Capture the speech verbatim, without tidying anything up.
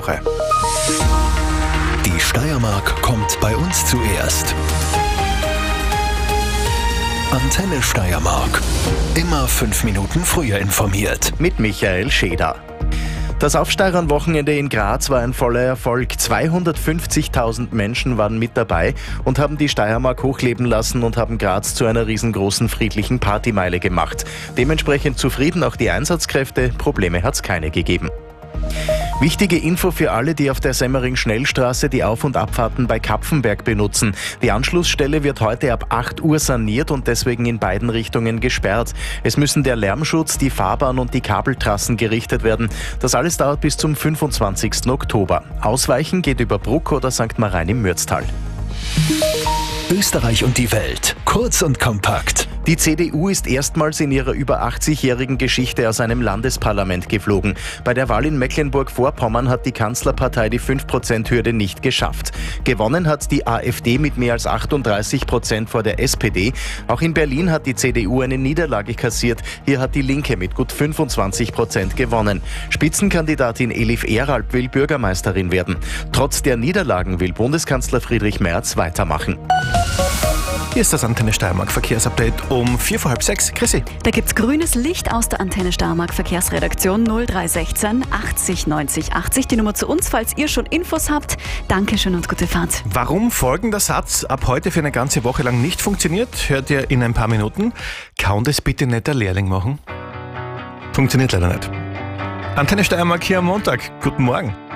Woche. Die Steiermark kommt bei uns zuerst. Antenne Steiermark. Immer fünf Minuten früher informiert. Mit Michael Scheder. Das Aufsteirern-Wochenende in Graz war ein voller Erfolg. zweihundertfünfzigtausend Menschen waren mit dabei und haben die Steiermark hochleben lassen und haben Graz zu einer riesengroßen friedlichen Partymeile gemacht. Dementsprechend zufrieden auch die Einsatzkräfte, Probleme hat es keine gegeben. Wichtige Info für alle, die auf der Semmering-Schnellstraße die Auf- und Abfahrten bei Kapfenberg benutzen. Die Anschlussstelle wird heute ab acht Uhr saniert und deswegen in beiden Richtungen gesperrt. Es müssen der Lärmschutz, die Fahrbahn und die Kabeltrassen gerichtet werden. Das alles dauert bis zum fünfundzwanzigsten Oktober. Ausweichen geht über Bruck oder Sankt Marein im Mürztal. Österreich und die Welt. Kurz und kompakt. Die C D U ist erstmals in ihrer über achtzigjährigen Geschichte aus einem Landesparlament geflogen. Bei der Wahl in Mecklenburg-Vorpommern hat die Kanzlerpartei die fünf Prozent Hürde nicht geschafft. Gewonnen hat die AfD mit mehr als achtunddreißig Prozent vor der S P D. Auch in Berlin hat die C D U eine Niederlage kassiert. Hier hat die Linke mit gut fünfundzwanzig Prozent gewonnen. Spitzenkandidatin Elif Eralp will Bürgermeisterin werden. Trotz der Niederlagen will Bundeskanzler Friedrich Merz weitermachen. Hier ist das Antenne Steiermark Verkehrsupdate um vier vor halb sechs. Chrissy. Da gibt's grünes Licht aus der Antenne Steiermark Verkehrsredaktion null drei eins sechs achtzig neunzig achtzig. Die Nummer zu uns, falls ihr schon Infos habt. Dankeschön und gute Fahrt. Warum folgender Satz ab heute für eine ganze Woche lang nicht funktioniert, hört ihr in ein paar Minuten. Kann das bitte nicht der Lehrling machen? Funktioniert leider nicht. Antenne Steiermark hier am Montag. Guten Morgen.